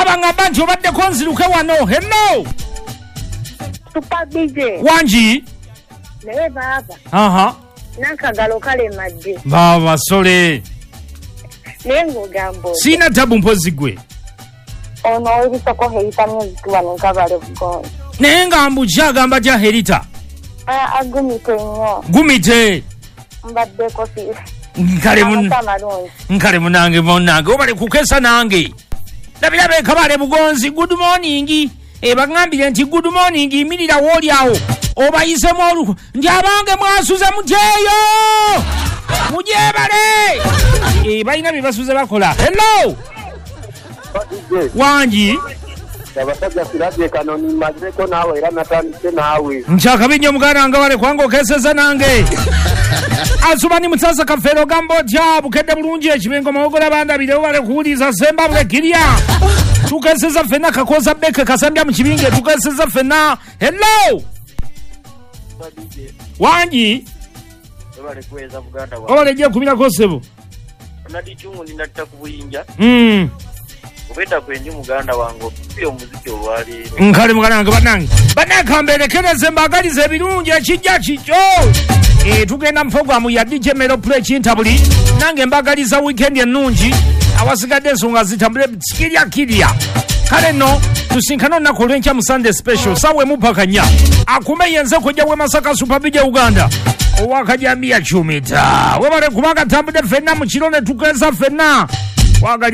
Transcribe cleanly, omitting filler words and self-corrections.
banga bantu obadde konziruke wano. Hello. Super DJ. Wanji. Naye baba. Aha. Nakagalo kale madde. Baba sole. Nengo gambo. Sina tabu mpozi gwe. Ono ebisoko Herita Music wano nkabale bugonzi. Naye ngambu kyagamba gya Herita. Agumite nnyo. Gumite. Mbadde kofi. Nkale munange monange obale kukesa nange. Labirabe kabale bugonzi. Good morning. Bagambire nti good morning imirira woli awo. Obayisemu oluku. Ndi abange mwasuze muteyo. Mujebale. Balina bibasuze bakola. Hello. Wanji. Abasajja sirabye kanoni mazeko nawe era natandise nawe. Nchaka binyo mugana nga wale kwango keseza nange. Asubani mutasa kafero gambo tya bukede bulungi ekibengo mawogola banda bideo wale kuuliza semba bwe kirya. Tukeseza fena kakoza beke kasambya mu kibinge tukeseza fena. Hello. Wanji. Obale kweza buganda wa. Obale je kumira kosebo. Nadi chungu ninataka kubuyinja. Ubeta kwenye muganda wangu pio muziki olwali. Nkale muganda banange. Banaka mbelekereze mbagalize ebirungi ekijja kicho. Tugenda mu program ya DJ Melo Play Chintabuli. Nange mbagaliza weekend ennungi. Awasigadde ensonga zitambule kirya. Kale no tusinkano nako lwencha mu Sunday special. Sawe mupakanya. Akume yenze kujja we Masaka Super DJ Uganda. Owakajamia chumita. Webale kubanga tambude fena mu kirone tukeza fena.